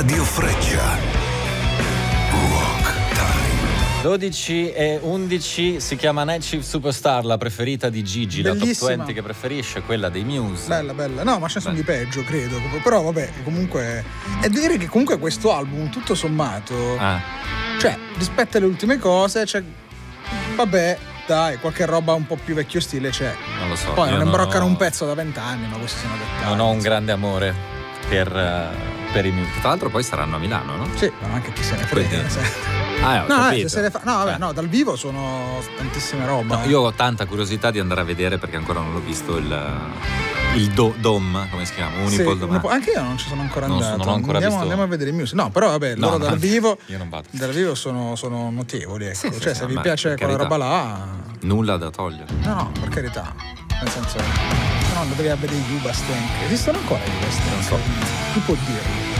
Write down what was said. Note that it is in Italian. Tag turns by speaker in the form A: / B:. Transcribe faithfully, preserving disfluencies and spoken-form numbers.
A: Radio Freccia. Rock Time.
B: dodici e undici, si chiama Night Shift Superstar, la preferita di Gigi.
C: Bellissima.
B: La top venti che preferisce, quella dei Muse.
C: Bella, bella. No, ma ce ne sono di peggio, credo. Però vabbè, comunque. E dire che comunque questo album, tutto sommato,
B: Ah.
C: cioè, rispetto alle ultime cose, cioè, vabbè, dai, qualche roba un po' più vecchio stile c'è.
B: Non lo so.
C: Poi
B: io
C: non imbroccano
B: ho-
C: un pezzo da vent'anni, ma questi sono dettagli.
B: Non ho un grande amore per, eh, per i Muse. Tra l'altro poi saranno a Milano, no?
C: Sì, ma anche chi se ne frega.
B: Quindi-
C: sai.
B: Ah, eh, ho
C: No, eh,
B: capito.
C: se se ne fa- no, vabbè,
B: Eh.
C: no, dal vivo sono tantissime roba.
B: No,
C: eh.
B: io ho tanta curiosità di andare a vedere perché ancora non l'ho visto il, il do, Dom, come si chiama?
C: Sì,
B: Unipol Dom.
C: Unipo- anche io non ci sono ancora
B: Non so-
C: andato.
B: non ho ancora
C: andiamo,
B: visto-
C: andiamo a vedere i Muse. No, però vabbè,
B: No,
C: loro dal
B: no,
C: vivo
B: io non vado.
C: dal vivo sono, sono notevoli, ecco.
B: Sì, sì,
C: cioè,
B: sì,
C: se vi
B: vabbè,
C: piace
B: per
C: quella
B: carità.
C: roba là.
B: Nulla da togliere.
C: No, no, per carità. Nel senso. No, andatevi a vedere i Yubastank. Esistono ancora i Yubastank?
B: Non so.
C: Chi può dirlo?